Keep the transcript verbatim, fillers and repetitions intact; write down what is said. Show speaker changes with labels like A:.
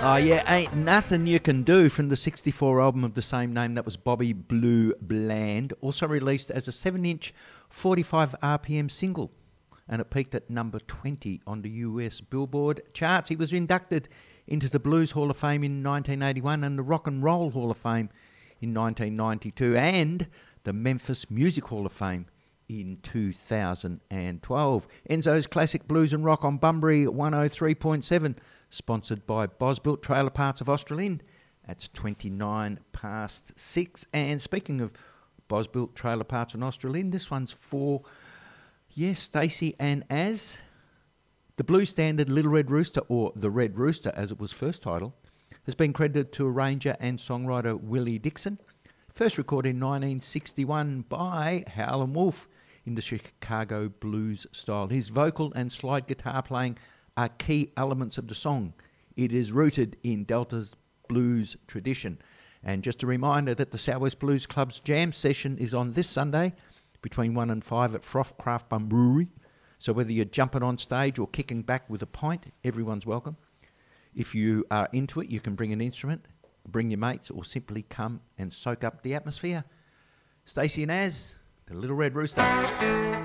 A: Oh yeah, Ain't Nothing You Can Do from the sixty-four album of the same name. That was Bobby Blue Bland. Also released as a seven inch forty-five R P M single. And it peaked at number twenty on the U S Billboard charts. He was inducted into the Blues Hall of Fame in nineteen eighty-one and the Rock and Roll Hall of Fame in nineteen ninety-two and the Memphis Music Hall of Fame in two thousand twelve. Enzo's Classic Blues and Rock on Bunbury one oh three point seven, sponsored by Bosbuilt Trailer Parts of Australind. That's twenty-nine past six. And speaking of Bosbuilt Trailer Parts in Australind, this one's for, yes, Stacey and Az. The blues standard Little Red Rooster, or The Red Rooster as it was first titled, has been credited to arranger and songwriter Willie Dixon. First recorded in nineteen sixty-one by Howlin' Wolf in the Chicago blues style. His vocal and slide guitar playing are key elements of the song. It is rooted in Delta's blues tradition. And just a reminder that the Southwest Blues Club's jam session is on this Sunday between one and five at Froth Craft Bum Brewery. So whether you're jumping on stage or kicking back with a pint, everyone's welcome. If you are into it, you can bring an instrument, bring your mates, or simply come and soak up the atmosphere. Stacey and Az, the Little Red Rooster.